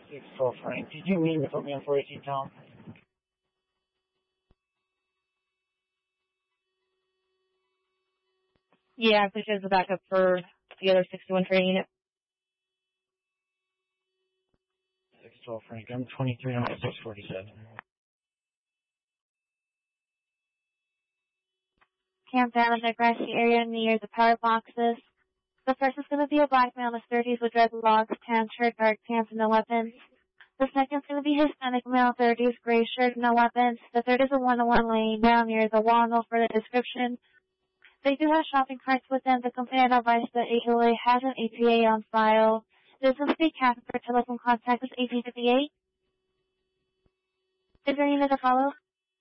612 Frank. Did you mean to put me on 418 Tom? Yeah, I appreciate the backup for the other 61 training unit. 612 Frank. I'm 23 on 647. Camp down in the grassy area near the power boxes. The first is going to be a black male in his 30s with dreadlocks, tan shirt, dark pants, and no weapons. The second is going to be Hispanic male, 30s, gray shirt, no weapons. The third is a one-on-one laying down near the wall, no further description. They do have shopping carts with them. The company advised that AOA has an APA on file. This is the cap for telephone contact is 1858. Is there any to follow?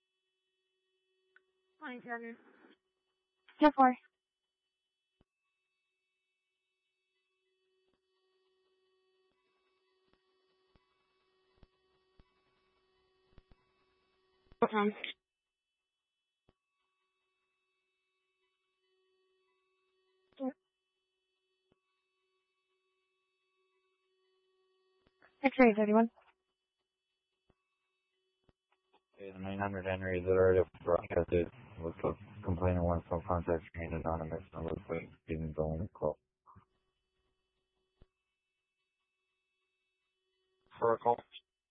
Fine, Carter. 10-4. What time? X-ray 31. Okay, the 900 Henry is already broadcasted with the complainant wants no contact remain anonymous and looks like being the only call. For a call?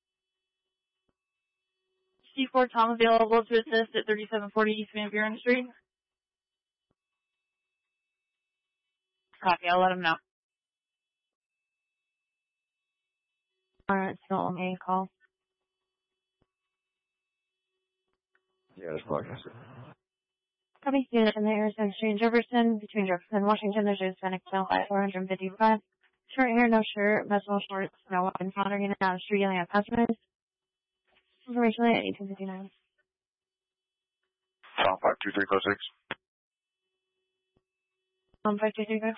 C4 Tom available to assist at 3740 East Van Buren Street. Copy, I'll let him know. Alright, still on main call. Yeah, it's broadcasted. Copy, unit in the Arizona Exchange Jefferson, between Jefferson and Washington, there's a Hispanic male, 455. Short hair, no shirt, muzzle shorts, no weapons, wandering in and out of the street, yelling at customers. Information at 1859. Tom 52306. 5235.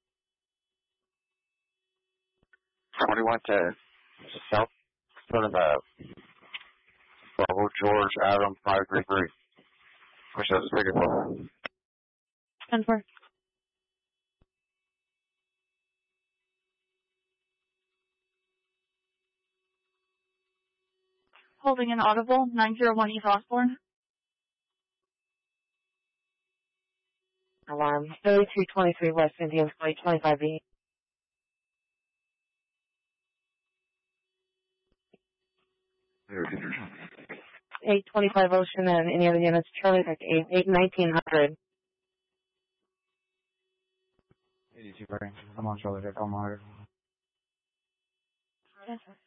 2110. South Southern Ave. Bravo George Adam 533. Push out the ticket for 10-4. Holding an audible, 901 East Osborne. Alarm, 3223 West Indian Flight 25B. there. 825 Ocean and any other units, Charlie, 1900. 82 Barry. Come on, Charlie, Vic, I'm hard. Yes, sir.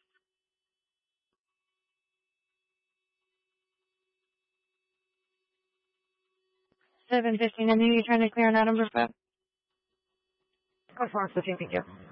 715, I knew you were trying to clear an out number 5. Go for 15, thank you.